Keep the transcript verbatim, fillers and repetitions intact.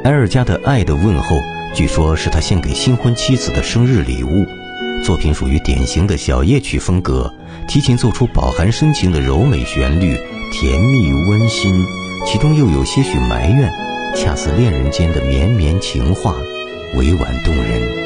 埃尔加的《爱的问候》据说是他献给新婚妻子的生日礼物。作品属于典型的小夜曲风格，提琴奏出饱含深情的柔美旋律，甜蜜温馨，其中又有些许埋怨，恰似恋人间的绵绵情话，委婉动人。